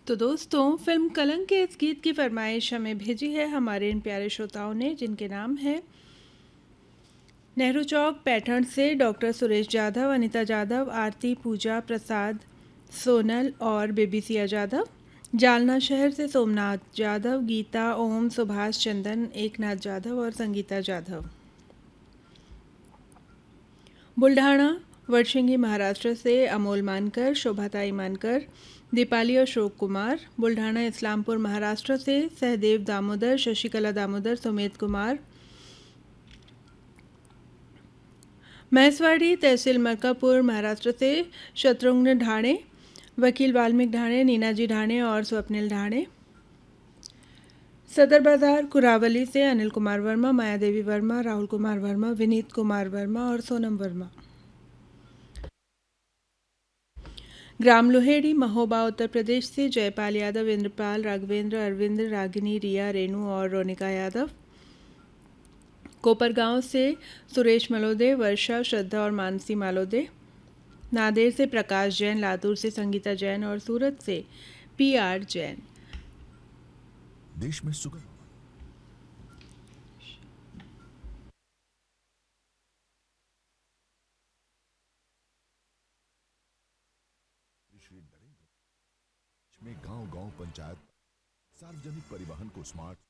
तो दोस्तों, फिल्म कलंक के इस गीत की फरमाइश हमें भेजी है हमारे इन प्यारे श्रोताओं ने, जिनके नाम हैं नेहरू चौक पैठण से डॉक्टर सुरेश जाधव, अनीता जाधव, आरती, पूजा, प्रसाद, सोनल और बेबी सिया जाधव। जालना शहर से सोमनाथ जाधव, गीता, ओम, सुभाष चंदन, एकनाथ जाधव और संगीता जाधव। बुल्ढाणा वडशिंगी महाराष्ट्र से अमोल मानकर, शोभाताई मानकर, दीपाली अशोक कुमार। बुल्ढाणा इस्लामपुर महाराष्ट्र से सहदेव दामोदर, शशिकला दामोदर, सुमेध कुमार। महसवाड़ी तहसील मलकापुर महाराष्ट्र से शत्रुघ्न ढाणे, वकील वाल्मीकि ढाणे, नीनाजी ढाणे और स्वप्निल ढाणे। सदर बाजार कुरावली से अनिल कुमार वर्मा, माया देवी वर्मा, राहुल कुमार वर्मा, विनीत कुमार वर्मा और सोनम वर्मा। ग्राम लोहेड़ी महोबा उत्तर प्रदेश से जयपाल यादव, इंद्रपाल, राघवेंद्र, अरविंद, रागिनी, रिया, रेणु और रोनिका यादव। कोपरगांव से सुरेश मलोदे, वर्षा, श्रद्धा और मानसी मालोदे। नादेर से प्रकाश जैन, लातूर से संगीता जैन और सूरत से PR जैन। देश में सुगम श्री नरेंद्र में गांव-गांव पंचायत सार्वजनिक परिवहन को स्मार्ट